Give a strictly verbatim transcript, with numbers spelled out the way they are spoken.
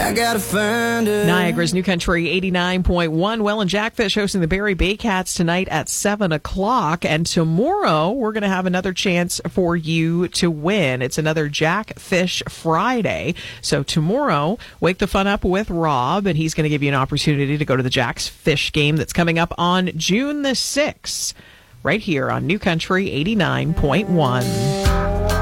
I gotta find her. Niagara's New Country eighty-nine point one. Well, and Jackfish hosting the Barrie Bay Cats tonight at seven o'clock. And tomorrow, we're going to have another chance for you to win. It's another Jackfish Friday. So tomorrow, wake the fun up with Rob, and he's going to give you an opportunity to go to the Jack's Fish game that's coming up on June the sixth, right here on New Country eighty-nine point one.